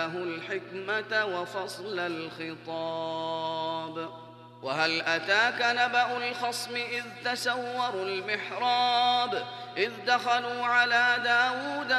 الحكمة وفصل الخطاب. وهل أتاك نبأ الخصم إذ تسوروا المحراب إذ دخلوا على داود